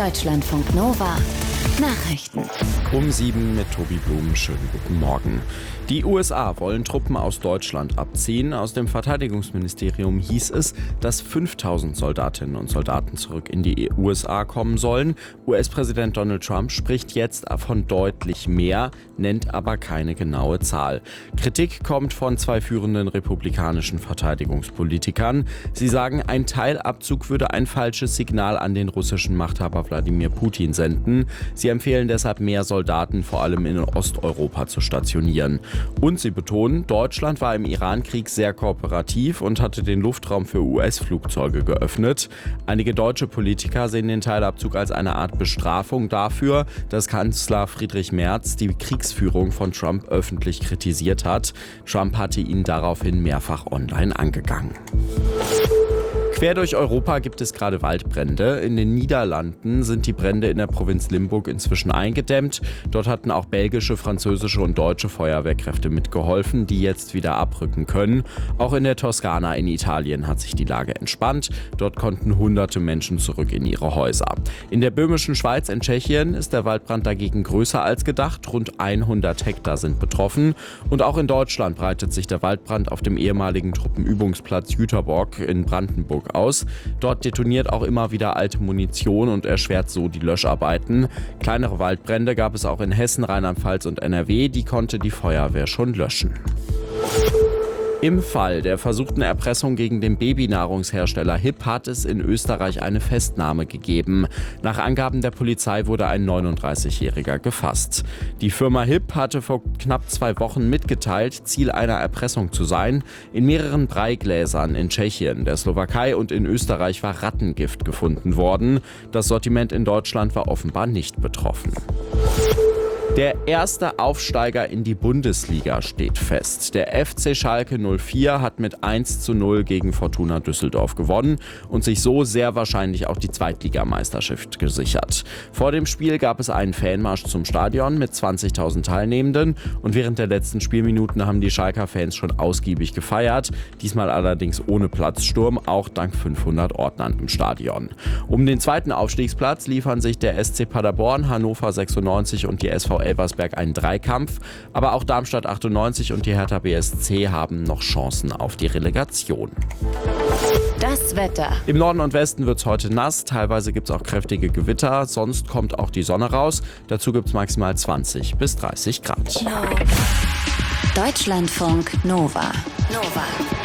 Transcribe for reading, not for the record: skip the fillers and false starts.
Deutschlandfunk Nova. Nachrichten. Um 7 mit Tobi Blum. Schönen guten Morgen. Die USA wollen Truppen aus Deutschland abziehen. Aus dem Verteidigungsministerium hieß es, dass 5.000 Soldatinnen und Soldaten zurück in die USA kommen sollen. US-Präsident Donald Trump spricht jetzt von deutlich mehr, nennt aber keine genaue Zahl. Kritik kommt von zwei führenden republikanischen Verteidigungspolitikern. Sie sagen, ein Teilabzug würde ein falsches Signal an den russischen Machthaber Wladimir Putin senden. Sie empfehlen deshalb, mehr Soldaten vor allem in Osteuropa zu stationieren. Und sie betonen, Deutschland war im Iran-Krieg sehr kooperativ und hatte den Luftraum für US-Flugzeuge geöffnet. Einige deutsche Politiker sehen den Teilabzug als eine Art Bestrafung dafür, dass Kanzler Friedrich Merz die Kriegsführung von Trump öffentlich kritisiert hat. Trump hatte ihn daraufhin mehrfach online angegangen. Quer durch Europa gibt es gerade Waldbrände. In den Niederlanden sind die Brände in der Provinz Limburg inzwischen eingedämmt. Dort hatten auch belgische, französische und deutsche Feuerwehrkräfte mitgeholfen, die jetzt wieder abrücken können. Auch in der Toskana in Italien hat sich die Lage entspannt. Dort konnten hunderte Menschen zurück in ihre Häuser. In der böhmischen Schweiz in Tschechien ist der Waldbrand dagegen größer als gedacht. Rund 100 Hektar sind betroffen. Und auch in Deutschland breitet sich der Waldbrand auf dem ehemaligen Truppenübungsplatz Jüterbock in Brandenburg aus. Dort detoniert auch immer wieder alte Munition und erschwert so die Löscharbeiten. Kleinere Waldbrände gab es auch in Hessen, Rheinland-Pfalz und NRW. Die konnte die Feuerwehr schon löschen. Im Fall der versuchten Erpressung gegen den Babynahrungshersteller HiP hat es in Österreich eine Festnahme gegeben. Nach Angaben der Polizei wurde ein 39-Jähriger gefasst. Die Firma HiP hatte vor knapp 2 Wochen mitgeteilt, Ziel einer Erpressung zu sein. In mehreren Breigläsern in Tschechien, der Slowakei und in Österreich war Rattengift gefunden worden. Das Sortiment in Deutschland war offenbar nicht betroffen. Der erste Aufsteiger in die Bundesliga steht fest. Der FC Schalke 04 hat mit 1:0 gegen Fortuna Düsseldorf gewonnen und sich so sehr wahrscheinlich auch die Zweitligameisterschaft gesichert. Vor dem Spiel gab es einen Fanmarsch zum Stadion mit 20.000 Teilnehmenden und während der letzten Spielminuten haben die Schalker-Fans schon ausgiebig gefeiert, diesmal allerdings ohne Platzsturm, auch dank 500 Ordnern im Stadion. Um den zweiten Aufstiegsplatz liefern sich der SC Paderborn, Hannover 96 und die SV Elversberg einen Dreikampf, aber auch Darmstadt 98 und die Hertha BSC haben noch Chancen auf die Relegation. Das Wetter. Im Norden und Westen wird es heute nass, teilweise gibt es auch kräftige Gewitter, sonst kommt auch die Sonne raus. Dazu gibt es maximal 20 bis 30 Grad. Deutschlandfunk Nova.